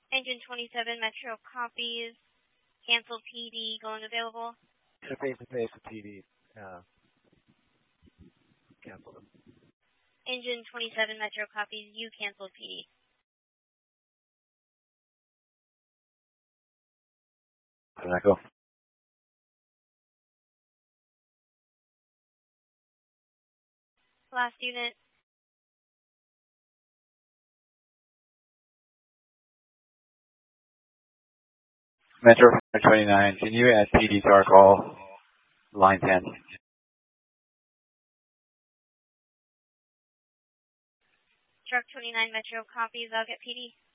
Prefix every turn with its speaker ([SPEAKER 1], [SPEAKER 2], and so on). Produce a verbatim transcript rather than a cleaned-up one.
[SPEAKER 1] Engine twenty-seven Metro copies. Cancel P D, going available.
[SPEAKER 2] Face to face with P D. Uh, cancel them.
[SPEAKER 1] Engine twenty-seven Metro copies. You canceled P D.
[SPEAKER 2] How did that go?
[SPEAKER 1] Last unit.
[SPEAKER 2] Metro twenty-nine, can you add P D to our call? Line ten.
[SPEAKER 1] Truck twenty-nine Metro copies. I'll get P D.